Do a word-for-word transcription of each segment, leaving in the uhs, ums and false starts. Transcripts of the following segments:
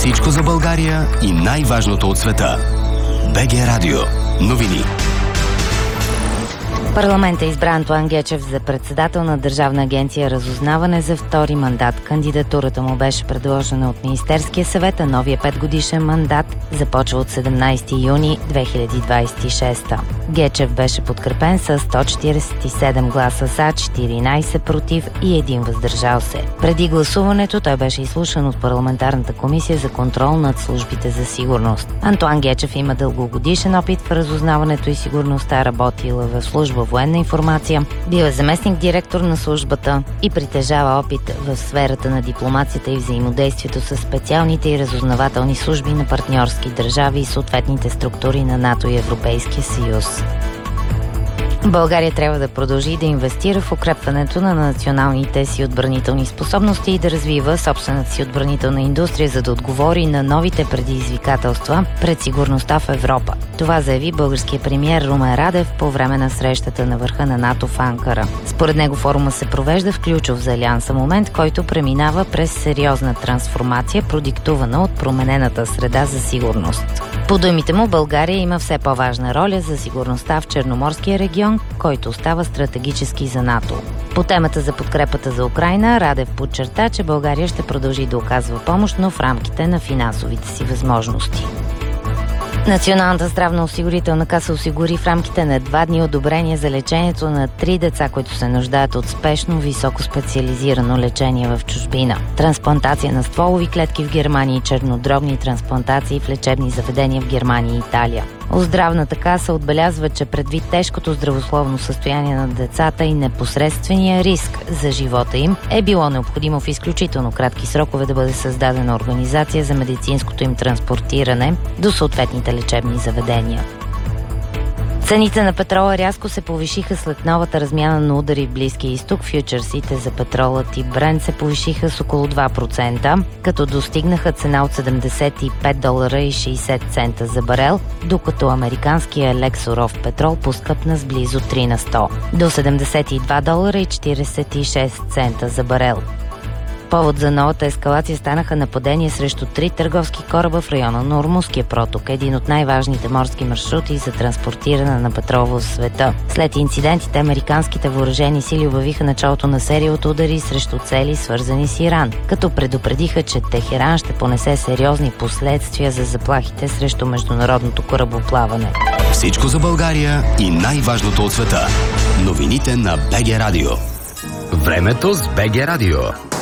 Всичко за България и най-важното от света. БГ Радио. Новини. Парламентът избра Антоан Гечев за председател на Държавна агенция Разузнаване за втори мандат. Кандидатурата му беше предложена от Министерския съвет, а новия петгодишен мандат започва от седемнайсети юни две хиляди двайсет и шеста. Гечев беше подкрепен с сто четирийсет и седем гласа за, четиринайсет против и един въздържал се. Преди гласуването той беше изслушан от парламентарната комисия за контрол над службите за сигурност. Антоан Гечев има дългогодишен опит в разузнаването и сигурността, работила в служба военна информация, бил е заместник директор на службата и притежава опит в сферата на дипломацията и взаимодействието с специалните и разузнавателни служби на партньорски държави и съответните структури на НАТО и Европейския съюз. България трябва да продължи да инвестира в укрепването на националните си отбранителни способности и да развива собствената си отбранителна индустрия, за да отговори на новите предизвикателства пред сигурността в Европа. Това заяви българският премиер Румен Радев по време на срещата на върха на НАТО в Анкара. Според него форума се провежда в ключов за Алианса момент, който преминава през сериозна трансформация, продиктувана от променената среда за сигурност. По думите му, България има все по-важна роля за сигурността в Черноморския регион, който остава стратегически за НАТО. По темата за подкрепата за Украйна, Радев подчерта, че България ще продължи да оказва помощ, но в рамките на финансовите си възможности. Националната здравноосигурителна каса осигури в рамките на два дни одобрение за лечението на три деца, които се нуждаят от спешно високоспециализирано лечение в чужбина. Трансплантация на стволови клетки в Германия и чернодробни трансплантации в лечебни заведения в Германия и Италия. От здравната каса отбелязва, че предвид тежкото здравословно състояние на децата и непосредствения риск за живота им, е било необходимо в изключително кратки срокове да бъде създадена организация за медицинското им транспортиране до съответните лечебни заведения. Цените на петрола рязко се повишиха след новата размяна на удари в Близкия изток. Фючерсите за петрола тип Брент се повишиха с около два процента, като достигнаха цена от седемдесет и пет долара и шейсет цента за барел, докато американския лек суров петрол поскъпна с близо три на сто до седемдесет и два долара и четирийсет и шест цента за барел. Повод за новата ескалация станаха нападения срещу три търговски кораба в района на Ормузския проток, един от най-важните морски маршрути за транспортиране на петрол в света. След инцидентите, американските въоръжени сили обявиха началото на серия от удари срещу цели, свързани с Иран, като предупредиха, че Техеран ще понесе сериозни последствия за заплахите срещу международното корабоплаване. Всичко за България и най-важното от света. Новините на БГ Радио. Времето с БГ Радио.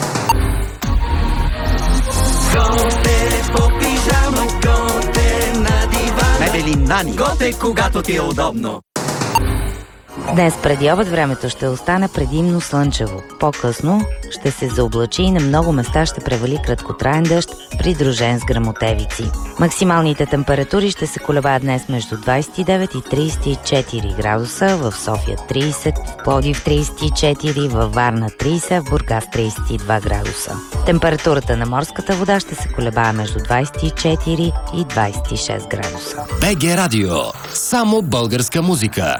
Готе по пижама, готе на дивана. Мебели Нани. Готе, когато ти е удобно. Днес преди обед времето ще остане предимно слънчево. По-късно ще се заоблачи и на много места ще превали краткотраен дъжд, придружен с гръмотевици. Максималните температури ще се колебаят днес между двайсет и девет и трийсет и четири градуса, в София трийсет, в Пловдив трийсет и четири, във Варна трийсет, в Бургас трийсет и два градуса. Температурата на морската вода ще се колебае между двайсет и четири и двайсет и шест градуса. БГ Радио. Само българска музика.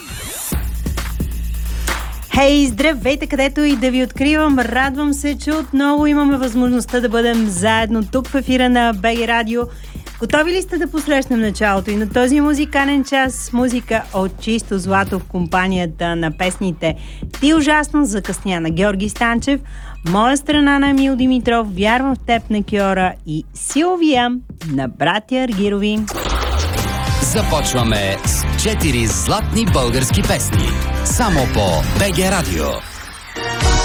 Хей, здравейте, където и да ви откривам. Радвам се, че отново имаме възможността да бъдем заедно тук в ефира на БГ Радио. Готови ли сте да посрещнем началото и на този музикален час? Музика от чисто злато в компанията на песните "Ти ужасно закъсня" на Георги Станчев, "Моя страна" на Емил Димитров, "Вярвам в теб" на Кьора и "Силвия" на братя Аргирови. Започваме с четири златни български песни. Само по БГ Радио.